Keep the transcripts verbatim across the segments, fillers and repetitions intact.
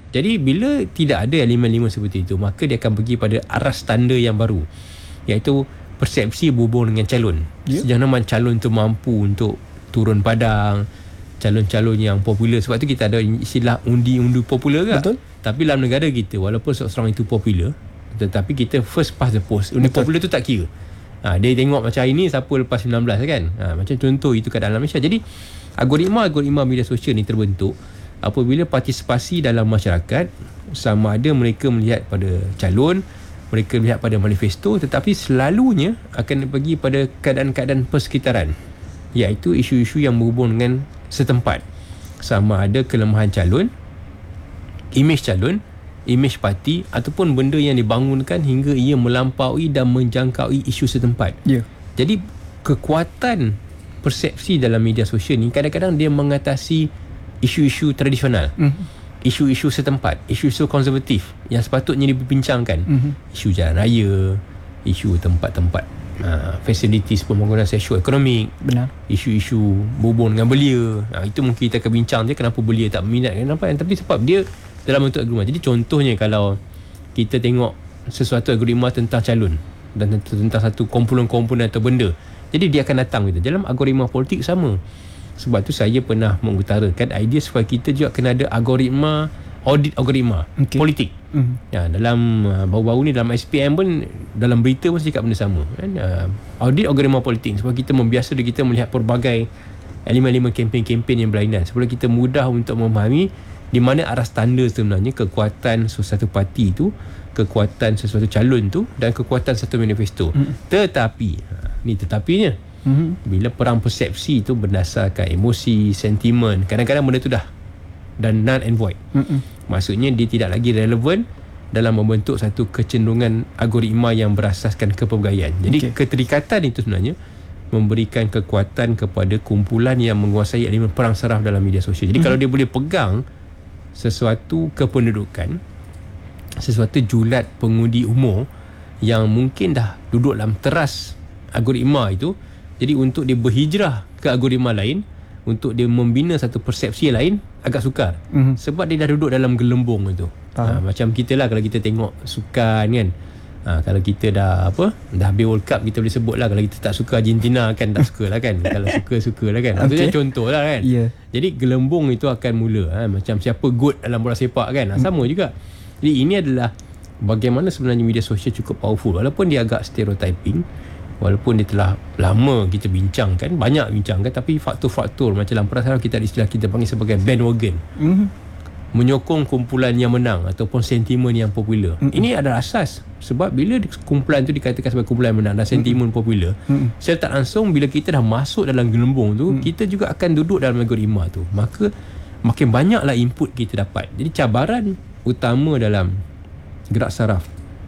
Jadi bila tidak ada elemen-elemen seperti itu, maka dia akan pergi pada aras tanda yang baru, iaitu persepsi berhubung dengan calon. Yeah. Sejauh mana calon tu mampu untuk turun padang, calon-calon yang popular. Sebab tu kita ada istilah undi-undi popular kan. Betul. Tapi dalam negara kita, walaupun seorang itu popular, tetapi kita first past the post. Undi popular tu tak kira. Ha, dia tengok macam ini siapa lepas sembilan belas kan. Ha, macam contoh itu keadaan dalam Malaysia. Jadi algoritma-algoritma media sosial ni terbentuk apabila partisipasi dalam masyarakat, sama ada mereka melihat pada calon, mereka melihat pada manifesto, tetapi selalunya akan pergi pada keadaan-keadaan persekitaran, iaitu isu-isu yang berhubung dengan setempat. Sama ada kelemahan calon, imej calon, imej parti, ataupun benda yang dibangunkan hingga ia melampaui dan menjangkaui isu setempat. Yeah. Jadi kekuatan persepsi dalam media sosial ni kadang-kadang dia mengatasi isu-isu tradisional, mm-hmm. isu-isu setempat, isu-isu konservatif yang sepatutnya diperbincangkan, mm-hmm. isu jalan raya, isu tempat-tempat uh, facilities pembangunan sosio-ekonomik, benar, isu-isu berhubung dengan belia. Uh, itu mungkin kita akan bincang je kenapa belia tak berminat, kenapa, tapi sebab dia dalam bentuk algoritma. Jadi contohnya kalau kita tengok sesuatu algoritma tentang calon dan tentang satu komponen-komponen atau benda, jadi dia akan datang gitu. Dalam algoritma politik sama. Sebab tu saya pernah mengutarakan idea supaya kita juga kena ada algoritma, audit algoritma okay. politik. Mm-hmm. Ya, dalam uh, baru-baru ni dalam S P M pun dalam berita pun cakap benda sama kan? Uh, audit algoritma politik supaya kita membiasa diri kita melihat pelbagai elemen-elemen kempen-kempen yang berlainan, supaya kita mudah untuk memahami di mana aras tanda sebenarnya kekuatan sesuatu parti itu, kekuatan sesuatu calon tu dan kekuatan satu manifesto. Mm-hmm. Tetapi ni tetapinya, mm-hmm. bila perang persepsi itu berdasarkan emosi, sentimen, kadang-kadang benda tu dah dan null and void. Mm-hmm. Maksudnya dia tidak lagi relevan dalam membentuk satu kecenderungan algoritma yang berasaskan kepelbagaian. Jadi okay. keterikatan itu sebenarnya memberikan kekuatan kepada kumpulan yang menguasai elemen perang saraf dalam media sosial. Jadi mm-hmm. kalau dia boleh pegang sesuatu kependudukan, sesuatu julat pengundi umur yang mungkin dah duduk dalam teras algoritma itu, jadi untuk dia berhijrah ke algoritma lain, untuk dia membina satu persepsi lain, agak sukar. Mm-hmm. Sebab dia dah duduk dalam gelembung itu. Ha, macam kita lah, kalau kita tengok sukan kan, ha, kalau kita dah apa dah habis World Cup, kita boleh sebut lah kalau kita tak suka Argentina kan, tak suka lah kan. Kalau suka, suka lah kan. Itu okay. contoh lah kan. Yeah. Jadi gelembung itu akan mula, ha, macam siapa GOAT dalam bola sepak kan, ha, sama juga. Jadi ini adalah bagaimana sebenarnya media sosial cukup powerful, walaupun dia agak stereotyping, walaupun dia telah lama kita bincangkan, banyak bincangkan, tapi faktor-faktor macam dalam perang saraf kita ada istilah kita panggil sebagai bandwagon, mm-hmm. menyokong kumpulan yang menang ataupun sentimen yang popular. Mm-hmm. Ini adalah asas. Sebab bila kumpulan tu dikatakan sebagai kumpulan yang menang dan sentimen mm-hmm. popular, mm-hmm. secara tak langsung bila kita dah masuk dalam gelembung tu, mm-hmm. kita juga akan duduk dalam algoritma tu. Maka makin banyaklah input kita dapat. Jadi cabaran utama dalam gerak saraf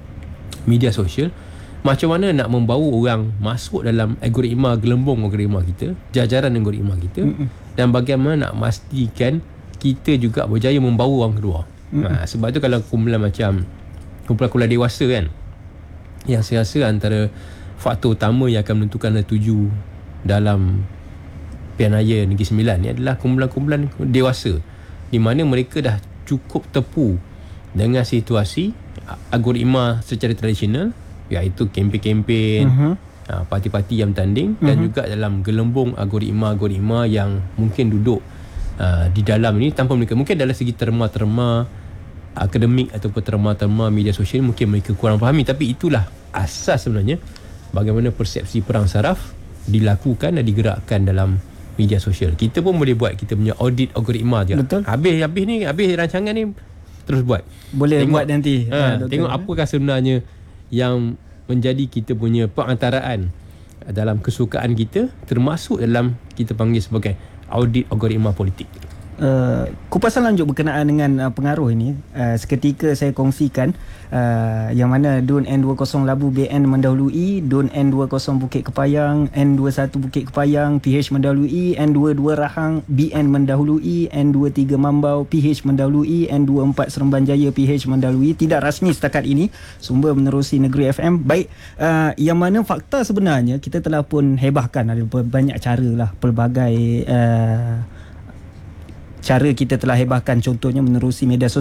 media sosial, macam mana nak membawa orang masuk dalam algoritma, gelembung algoritma kita, jajaran algoritma kita, mm-hmm. dan bagaimana nak memastikan kita juga berjaya membawa orang kedua. Mm-hmm. Ha, sebab tu kalau kumpulan macam kumpulan-kumpulan dewasa kan, yang saya rasa antara faktor utama yang akan menentukan tuju dalam Pilihan Raya Negeri Sembilan ni adalah kumpulan-kumpulan dewasa, di mana mereka dah cukup tepu dengan situasi algoritma secara tradisional, iaitu kempen-kempen, uh-huh. uh, parti-parti yang bertanding, uh-huh. dan juga dalam gelembung algoritma-algoritma yang mungkin duduk uh, di dalam ini tanpa mereka, mungkin dalam segi terma-terma akademik ataupun terma-terma media sosial mungkin mereka kurang fahami, tapi itulah asas sebenarnya bagaimana persepsi perang saraf dilakukan dan digerakkan dalam media sosial. Kita pun boleh buat kita punya audit algoritma je. Betul. Habis habis ni habis rancangan ni terus buat. Boleh tengok, buat nanti. Ha, ha, tengok apakah sebenarnya yang menjadi kita punya pengantaraan dalam kesukaan kita, termasuk dalam kita panggil sebagai audit algoritma politik. Uh, kupasan lanjut berkenaan dengan uh, pengaruh ini, uh, seketika saya kongsikan uh, yang mana D U N N dua puluh Labu B N mendahului, D U N N dua puluh Bukit Kepayang, N dua puluh satu Bukit Kepayang, P H mendahului, N dua puluh dua Rahang, B N mendahului, N dua puluh tiga Mambau, P H mendahului, N dua puluh empat Seremban Jaya, P H mendahului. Tidak rasmi setakat ini, sumber menerusi Negeri F M. Baik, uh, yang mana fakta sebenarnya kita telah pun hebahkan, ada banyak cara lah, pelbagai uh, cara kita telah hebahkan, contohnya menerusi media sosial.